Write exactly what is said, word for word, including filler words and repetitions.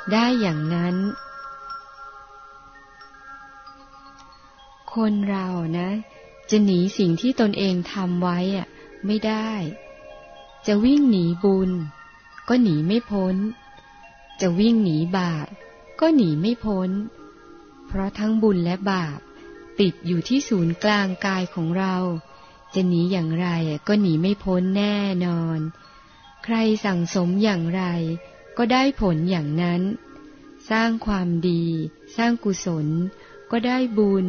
ได้อย่างนั้นคนเรานะจะหนีสิ่งที่ตนเองทำไว้อะไม่ได้จะวิ่งหนีบุญก็หนีไม่พ้นจะวิ่งหนีบาปก็หนีไม่พ้นเพราะทั้งบุญและบาปติดอยู่ที่ศูนย์กลางกายของเราจะหนีอย่างไรก็หนีไม่พ้นแน่นอนใครสั่งสมอย่างไรก็ได้ผลอย่างนั้นสร้างความดีสร้างกุศลก็ได้บุญ